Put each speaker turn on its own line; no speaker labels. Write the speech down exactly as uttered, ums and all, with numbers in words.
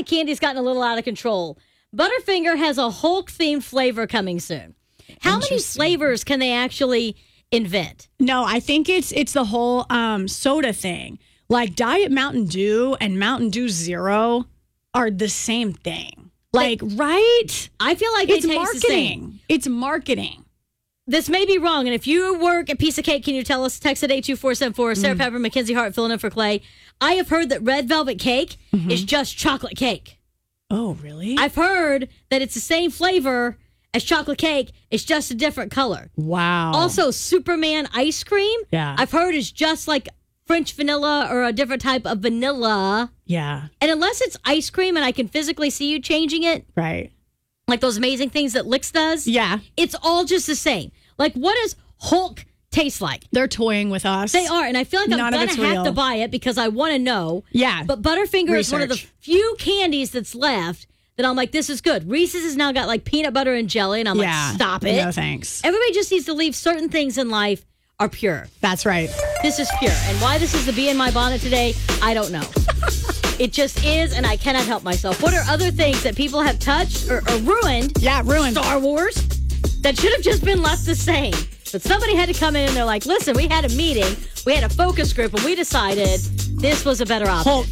candy's gotten a little out of control. Butterfinger has a Hulk-themed flavor coming soon. How many flavors can they actually invent?
No, I think it's it's the whole um, soda thing. Like Diet Mountain Dew and Mountain Dew Zero are the same thing. Like, they, right?
I feel like they
it's
taste
marketing.
the same.
It's marketing.
This may be wrong, and if you work at Piece of Cake, can you tell us? Text at eight two four seven four. Sarah mm. Pepper, Mackenzie Hart, filling in for Clay. I have heard that red velvet cake mm-hmm. is just chocolate cake.
Oh, really?
I've heard that it's the same flavor as chocolate cake. It's just a different color.
Wow.
Also, Superman ice cream,
yeah.
I've heard is just like French vanilla or a different type of vanilla.
Yeah.
And unless it's ice cream and I can physically see you changing it.
Right.
Like those amazing things that Licks does.
Yeah.
It's all just the same. Like, what does Hulk taste like?
They're toying with us.
They are, and I feel like
None
I'm going to have
real.
to buy it because I want to know.
Yeah.
But Butterfinger
Research.
is one of the few candies that's left that I'm like, this is good. Reese's has now got like peanut butter and jelly, and I'm
yeah.
like, stop it.
No, thanks.
Everybody just needs to leave certain things in life are pure.
That's right.
This is pure. And why this is the bee in my bonnet today, I don't know. It just is, and I cannot help myself. What are other things that people have touched or, or ruined?
Yeah, ruined.
Star Wars that should have just been left the same. But somebody had to come in and they're like, listen, we had a meeting, we had a focus group, and we decided this was a better option.
Hulk